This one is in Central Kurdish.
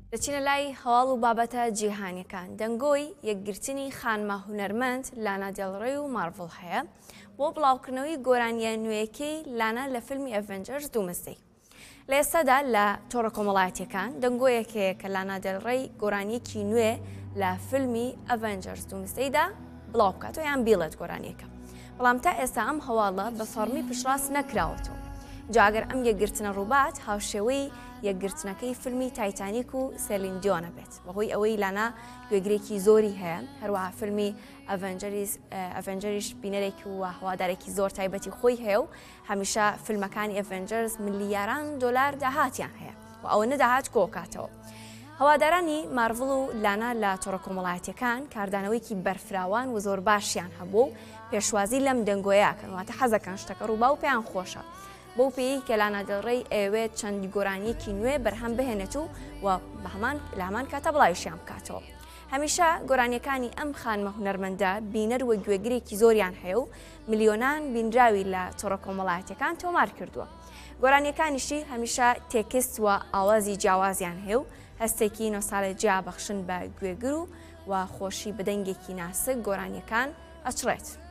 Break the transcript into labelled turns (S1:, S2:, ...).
S1: دەچینە لای هەواڵ و بابەتە جیهانیەکان. دەنگۆی یەکگرتنی خانمە هونەرمەند لانا دێل ڕێی و مارڤڵ هەیە بۆ بڵاوکردنەوەی گۆرانیە نوێیەکەی لانا لە فیلمی ئەڤەنجەرز دوومەستەی. لە ئێستادا لە تۆڕە کۆمەڵایەتیەکان دەنگۆیەکەیە کە لانا دێل ڕێی گۆرانیەکی نوێ لە فیلمی ئەڤەنجەرز دوومەستەیدا بڵاو بکاتەوە یان بیڵێت گۆرانیەکە. بەڵام تا ئێستا ئەم هەواڵە بە فەرمی پشتڕاست نەکراوەتەوە. جاگەر ئەم یەکگرتنە ڕووبات هاوشێوەی یەکگرتنەکەی فیلمی تایتانیک و سێلین دیۆنە بێت بەهۆی ئەوەی لانا گوێگرێکی زۆری هەیە، هەروەها فیلمی ئەڤەنجەریش بینەرێکی و هەوادارێکی زۆر تایبەتی خۆی هەیە و هەمیشە فیلمەکانی ئەڤەنجەرز ملیاران دۆلار داهاتیان هەیە و ئەوە نەداهات کۆکاتەوە. هەوادارانی مارڤڵ و لانا لە تۆڕە کۆمەڵایەتیەکان کاردانەوەیکی بەرفراوان و زۆر باشیان هەبوو و پێشوازی لەم دەنگۆیەکەن واتە حەزەکەن شتەکە ڕووبا و پێیان خۆشە. بۆ پێی کە لانا دێل ڕێی ئەوێت چەندی گۆرانیەکی نوێ بەرهەم بهێنێت و لە هەمان کاتە بڵاویشیان بکاتەوە. هەمیشە گۆرانیەکانی ئەم خانمە هونەرمەندە بینەر و گوێگرێکی زۆریان هەیە و ملیۆنان بینراوی لە تۆڕە کۆمەڵایەتیەکان تۆمار کردووە. گۆرانیەکانیشی هەمیشە تێکست و ئاوازی جیاوازیان هەیە و هەستێکی نۆستالژیا بەخشن بە گوێگر و خۆشی بەدەنگێکی ناسک گۆرانیەکان ئەچڕێت.